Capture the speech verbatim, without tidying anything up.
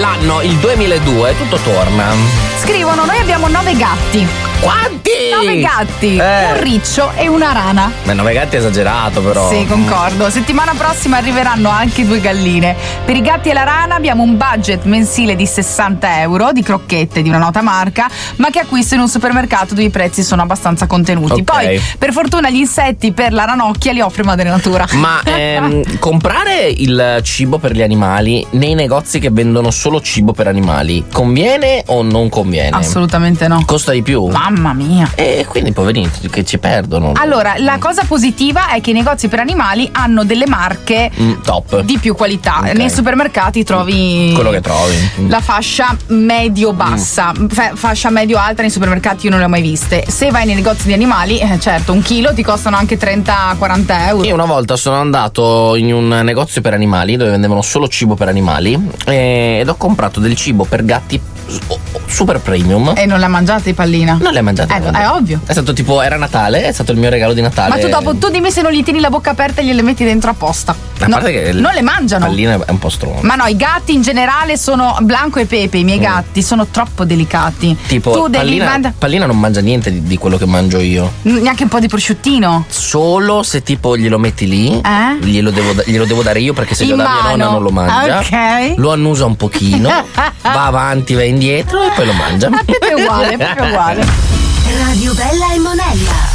quest'anno, il duemiladue, tutto torna. Scrivono: noi abbiamo nove gatti. Quanti? Nove gatti, Eh. un riccio e una rana. Beh, nove gatti è esagerato, però. Sì, concordo. Settimana prossima arriveranno anche due galline. Per i gatti e la rana abbiamo un budget mensile di sessanta euro di crocchette di una nota marca, ma che acquisto in un supermercato dove i prezzi sono abbastanza contenuti. Ok. Poi, per fortuna, gli insetti per la ranocchia li offre Madre Natura. Ma ehm, comprare il cibo per gli animali nei negozi che vendono solo cibo per animali conviene o non conviene? Assolutamente no. Costa di più? Mamma mia. E quindi poverini che ci perdono. Allora, la cosa positiva è che i negozi per animali hanno delle marche Mm, top. di più qualità. Ok. Nei supermercati trovi Quello che trovi. la fascia medio-bassa, Fa- fascia medio-alta nei supermercati io non le ho mai viste. Se vai nei negozi di animali, eh, certo, un chilo ti costano anche trenta quaranta euro. Io una volta sono andato in un negozio per animali dove vendevano solo cibo per animali eh, ed ho comprato del cibo per gatti super premium. E non la mangiate, pallina? Non le hai mangiate? Eh, è ovvio. È stato tipo, era Natale, è stato il mio regalo di Natale. Ma tu dopo, tu dimmi se non gli tieni la bocca aperta e gliele metti dentro apposta. A No, parte che non le mangiano. Pallina è un po' stronzo. Ma no, i gatti in generale sono Blanco e Pepe, i miei Mm. gatti sono troppo delicati. Tipo, tu devi Pallina, manda- Pallina non mangia niente di, di quello che mangio io. neanche un po' di prosciuttino. Solo se tipo glielo metti lì, Eh? glielo, devo, da- glielo devo dare io perché se In glielo dà mia mano. nonna non lo mangia. Ok. Lo annusa un pochino, va avanti, va indietro e poi lo mangia. Pepe è uguale, Pepe è uguale. Radio Bella e Monella.